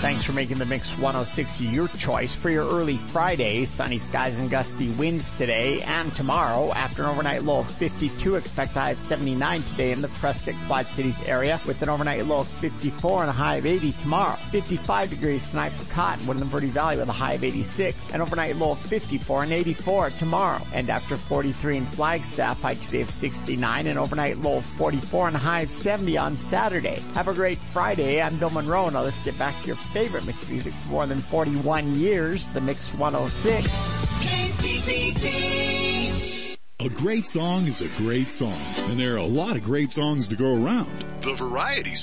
Thanks for making the Mix 106 your choice for your early Friday. Sunny skies and gusty winds today and tomorrow. After an overnight low of 52, expect a high of 79 today in the Prescott Quad Cities area with an overnight low of 54 and a high of 80 tomorrow. 55 degrees tonight for Cottonwood in the Verde Valley with a high of 86. An overnight low of 54 and 84 tomorrow. And after 43 in Flagstaff, high today of 69, an overnight low of 44 and a high of 70 on Saturday. Have a great Friday. I'm Bill Monroe. Now let's get back to your favorite mix music for more than 41 years, the Mix 106. KPPP. A great song is a great song, and there are a lot of great songs to go around. The Variety